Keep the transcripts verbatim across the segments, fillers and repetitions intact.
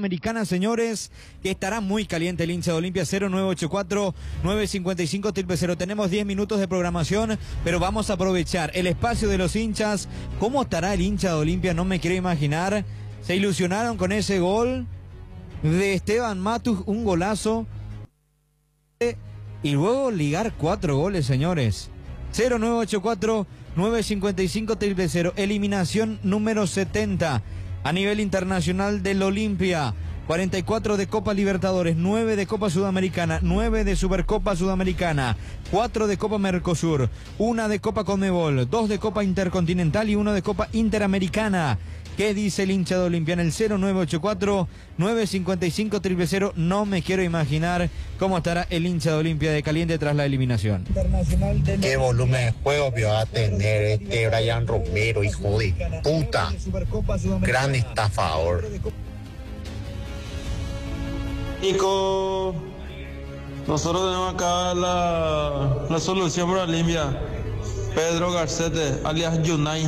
Sudamericana, señores, que estará muy caliente el hincha de Olimpia. Cero nueve ocho cuatro, nueve cinco cinco, cero cero cero. Tenemos diez minutos de programación, pero vamos a aprovechar el espacio de los hinchas. ¿Cómo estará el hincha de Olimpia? No me quiero imaginar. Se ilusionaron con ese gol de Esteban Matus, un golazo. Y luego ligar cuatro goles, señores. Cero nueve ocho cuatro, nueve cinco cinco, cero cero cero. Eliminación número setenta a nivel internacional del Olimpia. cuarenta y cuatro de Copa Libertadores, nueve de Copa Sudamericana, nueve de Supercopa Sudamericana, cuatro de Copa Mercosur, una de Copa Conmebol, dos de Copa Intercontinental y uno de Copa Interamericana. ¿Qué dice el hincha de Olimpia en el cero nueve ocho cuatro, nueve cinco cinco, cero cero cero? No me quiero imaginar cómo estará el hincha de Olimpia de caliente tras la eliminación. ¿Qué volumen de juego va a tener este Brian Romero, hijo de puta? Gran estafador. Nico, nosotros tenemos acá la, la solución para Olimpia. Pedro Garcete, alias Yunay.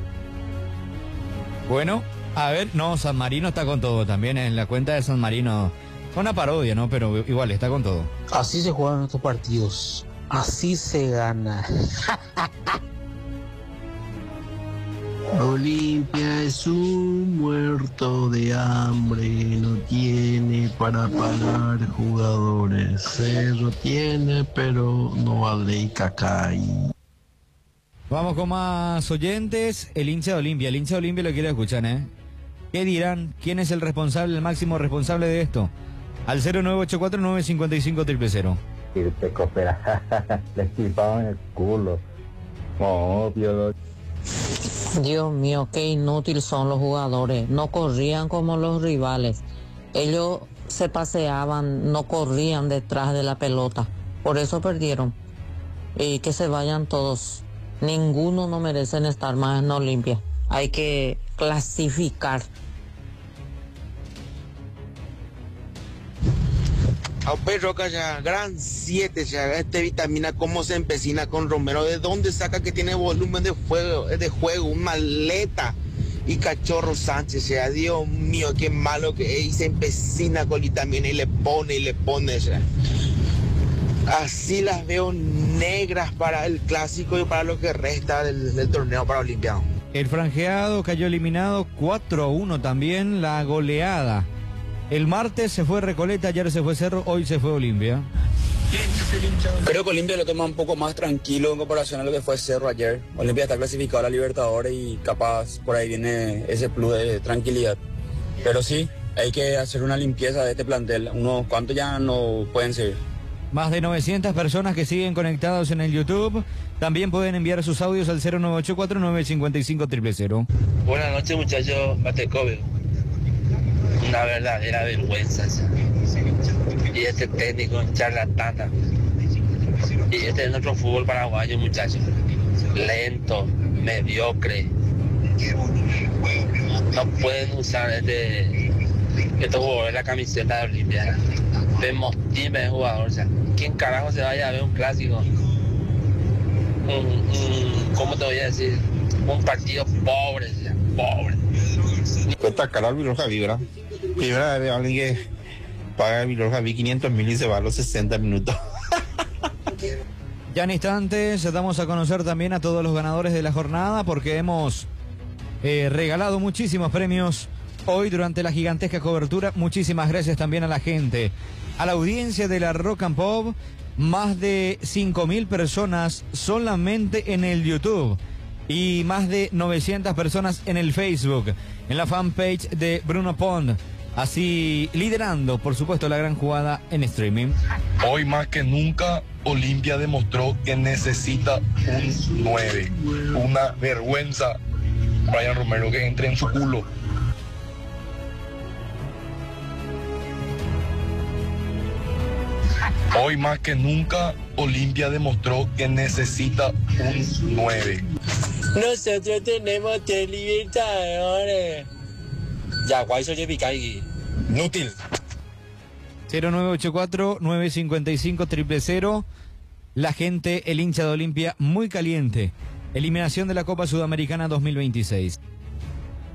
Bueno, a ver, no, San Marino está con todo también en la cuenta de San Marino. Una parodia, ¿no? Pero igual está con todo. Así se juegan estos partidos. Así se gana. Olimpia es un muerto de hambre, no tiene para pagar jugadores. Cerro tiene, pero no vale cacay. Vamos con más oyentes. El hincha de Olimpia, el hincha de Olimpia lo quiere escuchar, ¿eh? ¿Qué dirán? ¿Quién es el responsable, el máximo responsable de esto? Al cero nueve ocho cuatro, nueve cinco cinco, cero cero cero. Te coopera, le chipaban el culo. Obvio. Dios mío, qué inútil son los jugadores. No corrían como los rivales. Ellos se paseaban, no corrían detrás de la pelota. Por eso perdieron. Y que se vayan todos. Ninguno no merecen estar más en Olimpia. Hay que clasificar. A Roca ya, gran siete, ya, este vitamina, cómo se empecina con Romero, ¿de dónde saca que tiene volumen de juego, de juego, un maleta? Y Cachorro Sánchez, ya, Dios mío, qué malo que es, y se empecina con vitamina y le pone y le pone, ya. Así las veo negras para el clásico y para lo que resta del, del torneo para Olimpia. El franjeado cayó eliminado cuatro a uno también, la goleada. El martes se fue Recoleta, ayer se fue Cerro, hoy se fue Olimpia. Creo que Olimpia lo toma un poco más tranquilo en comparación a lo que fue Cerro ayer. Olimpia está clasificado a la Libertadores y capaz por ahí viene ese plus de tranquilidad. Pero sí, hay que hacer una limpieza de este plantel. Unos cuantos ya no pueden seguir. Más de novecientas personas que siguen conectados en el YouTube. También pueden enviar sus audios al cero nueve ocho cuatro, nueve cinco cinco, cero cero cero. Buenas noches, muchachos Batecove. Una verdadera vergüenza. Y este técnico charlatana. Y este es nuestro fútbol paraguayo, muchachos. Lento, mediocre. No pueden usar este, estos jugadores la camiseta de Olimpia. Vemos de jugador. O sea, ¿quién carajo se vaya a ver un clásico? Un, un, ¿Cómo te voy a decir? Un partido pobre, o sea, pobre. Cuesta caro al Vilor Javi, ¿verdad? Primera vez alguien que paga el Vilor Javi quinientos mil y se va a los sesenta minutos. Ya en instantes damos a conocer también a todos los ganadores de la jornada porque hemos eh, regalado muchísimos premios hoy durante la gigantesca cobertura. Muchísimas gracias también a la gente, a la audiencia de la Rock and Pop. Más de cinco mil personas solamente en el YouTube y más de novecientas personas en el Facebook, en la fanpage de Bruno Pond. Así liderando, por supuesto, la gran jugada en streaming. Hoy más que nunca, Olimpia demostró que necesita un nueve. Una vergüenza, Brian Romero, que entre en su culo. Hoy más que nunca, Olimpia demostró que necesita un nueve. Nosotros tenemos tres libertadores. Ya, guay, soy Picay. Inútil. cero nueve ocho cuatro, nueve cinco cinco, cero cero cero. La gente, el hincha de Olimpia, muy caliente. Eliminación de la Copa Sudamericana dos mil veintiséis.